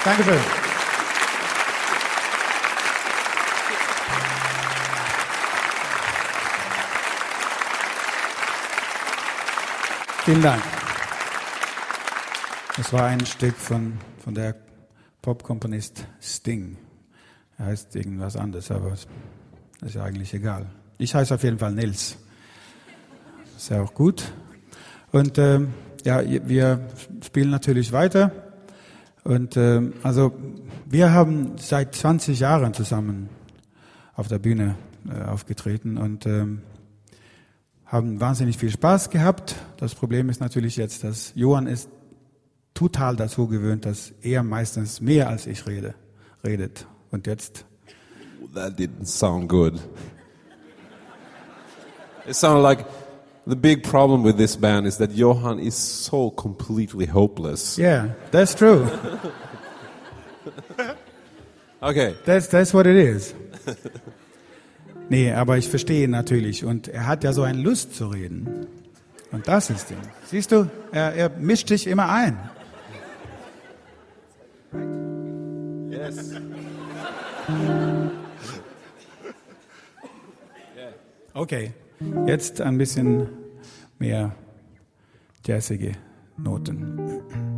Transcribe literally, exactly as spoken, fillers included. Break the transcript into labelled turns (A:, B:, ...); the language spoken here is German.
A: Dankeschön. Vielen Dank. Das war ein Stück von, von der Popkomponist Sting. Er heißt irgendwas anderes, aber das ist ja eigentlich egal. Ich heiße auf jeden Fall Nils. Ist ja auch gut. Und ähm, ja, wir spielen natürlich weiter. Und ähm, also wir haben seit zwanzig Jahren zusammen auf der Bühne äh, aufgetreten und ähm, haben wahnsinnig viel Spaß gehabt. Das Problem ist natürlich jetzt, dass Johann ist total dazu gewöhnt, dass er meistens mehr als ich rede, redet. Und jetzt...
B: That didn't sound good. It sounded like the big problem with this band is that Johann is so completely hopeless.
A: Yeah, that's true.
B: Okay.
A: That's, that's what it is. Nee, aber ich verstehe ihn natürlich. Und er hat ja so eine Lust zu reden. Und das ist es. Siehst du, er, er mischt sich immer ein.
B: Yes.
A: Okay, jetzt ein bisschen mehr jazzige Noten.